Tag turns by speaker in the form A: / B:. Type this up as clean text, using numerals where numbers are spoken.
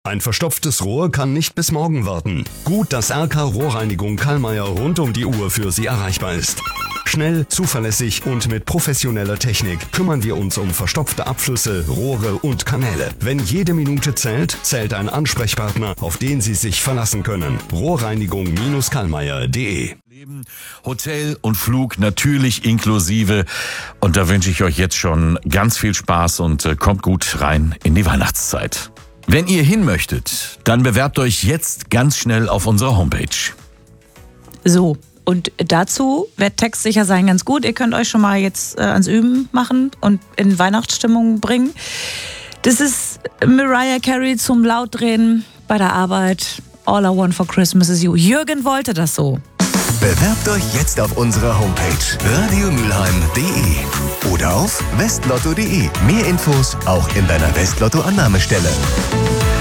A: Ein verstopftes Rohr kann nicht bis morgen warten. Gut, dass RK Rohrreinigung Kallmeier rund um die Uhr für Sie erreichbar ist. Schnell, zuverlässig und mit professioneller Technik kümmern wir uns um verstopfte Abflüsse, Rohre und Kanäle. Wenn jede Minute zählt, zählt ein Ansprechpartner, auf den Sie sich verlassen können. Rohrreinigung-kallmeier.de.
B: Hotel und Flug natürlich inklusive. Und da wünsche ich euch jetzt schon ganz viel Spaß und kommt gut rein in die Weihnachtszeit. Wenn ihr hin möchtet, dann bewerbt euch jetzt ganz schnell auf unserer Homepage.
C: So, und dazu wird textsicher sein ganz gut. Ihr könnt euch schon mal jetzt ans Üben machen und in Weihnachtsstimmung bringen. Das ist Mariah Carey zum Lautdrehen bei der Arbeit. All I want for Christmas is you. Jürgen wollte das so.
D: Bewerbt euch jetzt auf unserer Homepage radiomülheim.de oder auf westlotto.de. Mehr Infos auch in deiner Westlotto-Annahmestelle.